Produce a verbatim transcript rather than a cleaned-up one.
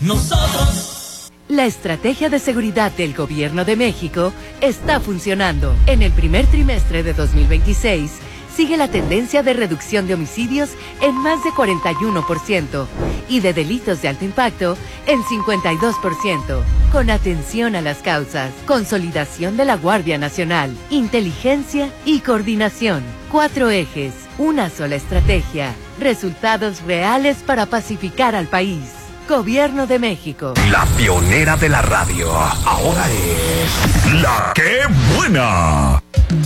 nosotros. La estrategia de seguridad del Gobierno de México está funcionando. En el primer trimestre de dos mil veintiséis, sigue la tendencia de reducción de homicidios en más de cuarenta y uno por ciento y de delitos de alto impacto en cincuenta y dos por ciento. Con atención a las causas, consolidación de la Guardia Nacional, inteligencia y coordinación. Cuatro ejes, una sola estrategia, resultados reales para pacificar al país. Gobierno de México. La pionera de la radio, ahora es La Qué Buena.